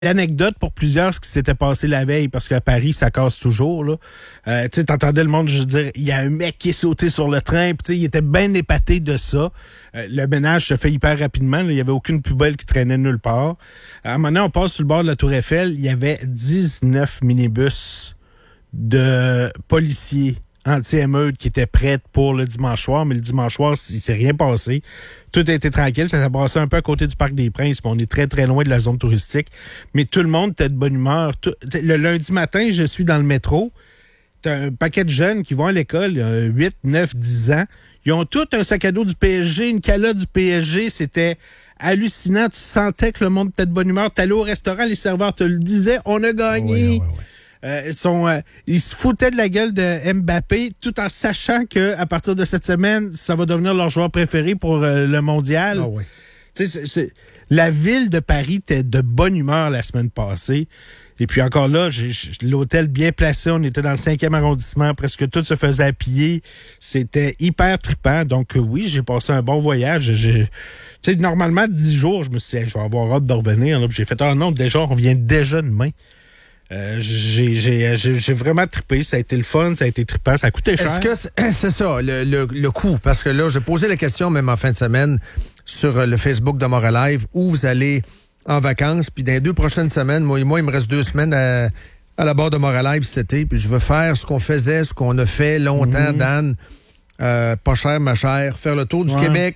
L'anecdote pour plusieurs, ce qui s'était passé la veille, parce qu'à Paris, ça casse toujours, là. Tu sais, t'entendais le monde, je veux dire, il y a un mec qui est sauté sur le train, puis tu sais, il était bien épaté de ça. Le ménage se fait hyper rapidement, là. Il y avait aucune poubelle qui traînait nulle part. À un moment donné, on passe sur le bord de la Tour Eiffel, il y avait 19 minibus de policiers anti-émeute qui étaient prêtes pour le dimanche soir, mais le dimanche soir, il s'est rien passé. Tout a été tranquille, ça s'est passé un peu à côté du Parc des Princes, mais on est très, très loin de la zone touristique. Mais tout le monde était de bonne humeur. Le lundi matin, je suis dans le métro, t'as un paquet de jeunes qui vont à l'école, 8, 9, 10 ans. Ils ont tous un sac à dos du PSG, une calotte du PSG, c'était hallucinant. Tu sentais que le monde était de bonne humeur. T'allais au restaurant, les serveurs te le disaient, on a gagné. Ouais. Ils se foutaient de la gueule de Mbappé tout en sachant que à partir de cette semaine, ça va devenir leur joueur préféré pour le mondial. Ah oui. La ville de Paris était de bonne humeur la semaine passée. Et puis encore là, l'hôtel bien placé, on était dans le 5e arrondissement, presque tout se faisait à pied. C'était hyper trippant. Donc oui, j'ai passé un bon voyage. Normalement, 10 jours, je me suis dit, je vais avoir hâte de revenir. Là. Puis j'ai fait, non, déjà, on revient déjà demain. J'ai vraiment trippé. Ça a été le fun, ça a été trippant. Ça a coûté cher. Est-ce que c'est ça, le coût? Parce que là, j'ai posé la question même en fin de semaine sur le Facebook de Montréal Live où vous allez en vacances. Puis dans les 2 prochaines semaines, moi, il me reste 2 semaines à la barre de Montréal Live cet été. Puis je veux faire ce qu'on a fait longtemps, Dan. Pas cher, ma chère. Faire le tour du Québec.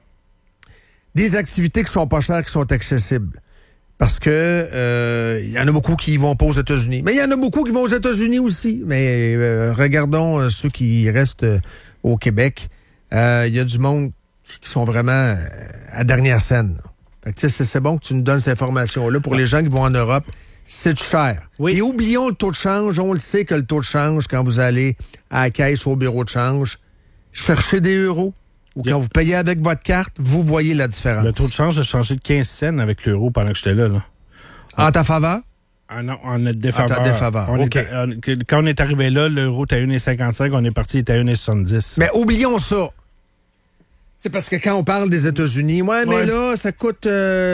Des activités qui sont pas chères, qui sont accessibles. Parce que y en a beaucoup qui vont pas aux États-Unis. Mais il y en a beaucoup qui vont aux États-Unis aussi. Mais regardons ceux qui restent au Québec. Il y a du monde qui sont vraiment à dernière scène. Fait que, c'est bon que tu nous donnes cette information-là. Pour les gens qui vont en Europe, c'est cher. Oui. Et oublions le taux de change. On le sait que le taux de change, quand vous allez à la caisse ou au bureau de change, cherchez des euros. Ou quand vous payez avec votre carte, vous voyez la différence. Le taux de change a changé de 15 cents avec l'euro pendant que j'étais là. En ta faveur? Ah non, en notre défaveur. En ta défaveur, OK. Quand on est arrivé là, l'euro était à 1,55, on est parti, il était à 1,70. Mais oublions ça. C'est parce que quand on parle des États-Unis, mais là, ça coûte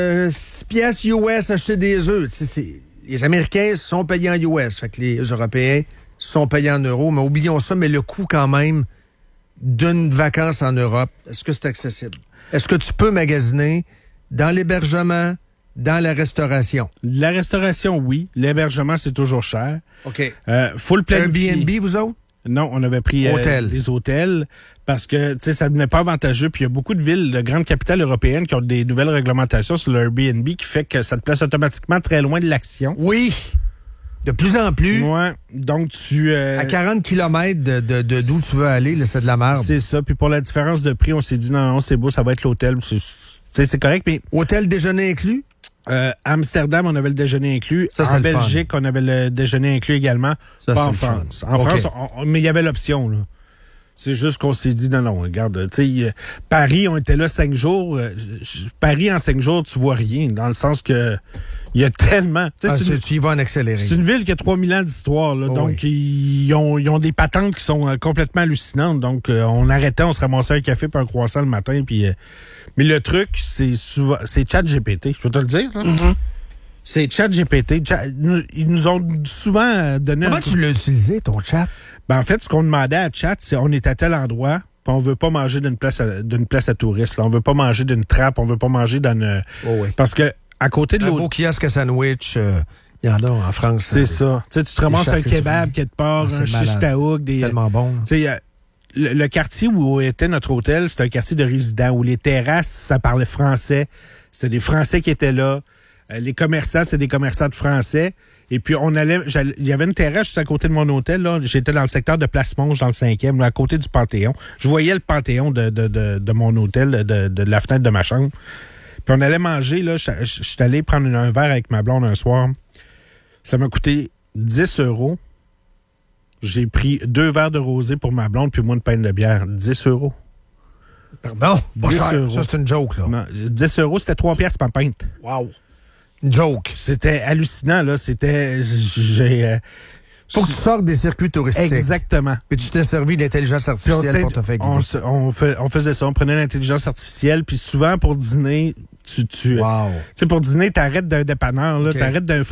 6 piastres US acheter des œufs. Les Américains sont payés en US, fait que les Européens sont payés en euros. Mais oublions ça, mais le coût quand même d'une vacance en Europe, est-ce que c'est accessible? Est-ce que tu peux magasiner dans l'hébergement, dans la restauration? La restauration, oui. L'hébergement, c'est toujours cher. OK. Faut le planifier. Airbnb, vous autres? Non, on avait pris des hôtels parce que ça devenait pas avantageux. Puis il y a beaucoup de villes, de grandes capitales européennes qui ont des nouvelles réglementations sur le Airbnb qui fait que ça te place automatiquement très loin de l'action. Oui. De plus en plus. Ouais. Donc, à 40 km d'où tu veux aller, là, c'est de la merde. C'est ça. Puis pour la différence de prix, on s'est dit, non, c'est beau, ça va être l'hôtel. C'est correct, mais... Hôtel, déjeuner inclus? Amsterdam, on avait le déjeuner inclus. Ça, en Belgique, on avait le déjeuner inclus également. Ça, pas en France. En France, mais il y avait l'option, là. C'est juste qu'on s'est dit, non, regarde, tu sais, Paris, on était là 5 jours. Paris, en 5 jours, tu vois rien, dans le sens que il y a tellement... tu y vas en accéléré. C'est une ville qui a 3000 ans d'histoire, là, donc ils ont des patentes qui sont complètement hallucinantes. Donc, on arrêtait, on se ramassait un café puis un croissant le matin. Puis, mais le truc, c'est ChatGPT, je vais te le dire. Là. Mm-hmm. C'est ChatGPT. Ils nous ont souvent donné... Comment tu l'as utilisé, ton chat? Ben, en fait, ce qu'on demandait à Chat, c'est on est à tel endroit, puis on veut pas manger d'une place à touristes. Là. On veut pas manger d'une trappe, on veut pas manger d'une... Parce que à côté de l'autre... Un beau kiosque à sandwich, il y en a en France. C'est ça. Tu te ramasses un kebab quelque part, un shish taouk. Tellement bon. Le quartier où était notre hôtel, c'était un quartier de résidents, où les terrasses, ça parlait français. C'était des Français qui étaient là. Les commerçants, c'était des commerçants de français. Et puis, il y avait une terrasse juste à côté de mon hôtel. Là. J'étais dans le secteur de Place-Monge, dans le 5e, là, à côté du Panthéon. Je voyais le Panthéon de mon hôtel, de la fenêtre de ma chambre. Puis on allait manger. Là, je suis allé prendre un verre avec ma blonde un soir. Ça m'a coûté 10 €. J'ai pris 2 verres de rosé pour ma blonde, puis moi, une pinte de bière. 10 €. Pardon? 10 €. Ça, c'est une joke, là. Non, 10 €, c'était 3 piastres par pinte. Wow. Une joke. C'était hallucinant, là. C'était... Faut que tu sortes des circuits touristiques. Exactement. Puis tu t'es servi d'intelligence artificielle pour te faire guider. On faisait ça. On prenait l'intelligence artificielle, puis souvent, pour dîner, Tu Wow. sais, pour dîner, t'arrêtes d'un dépanneur, là, OK. t'arrêtes d'un